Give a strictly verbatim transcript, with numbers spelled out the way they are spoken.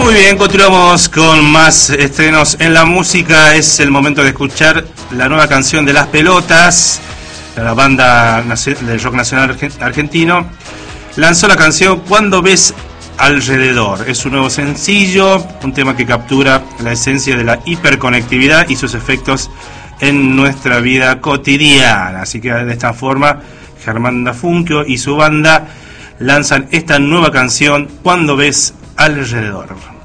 Muy bien, continuamos con más estrenos en la música. Es el momento de escuchar la nueva canción de Las Pelotas, la banda del rock nacional argentino. Lanzó la canción Cuando ves alrededor. Es un nuevo sencillo, un tema que captura la esencia de la hiperconectividad y sus efectos en nuestra vida cotidiana. Así que de esta forma, Germán Dafunquio y su banda lanzan esta nueva canción Cuando ves alrededor.